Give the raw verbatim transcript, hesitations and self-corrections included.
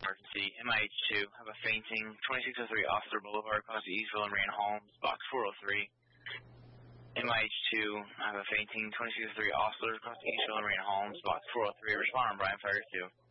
emergency. M I H two, have a fainting. twenty-six oh three Osler Boulevard, across the Eastville and Rand Homes, box four oh three. M I H two, I have a fainting. twenty-six oh three Osler, across the Eastville and Rand Homes, box four oh three. Respond on Brian Fires two.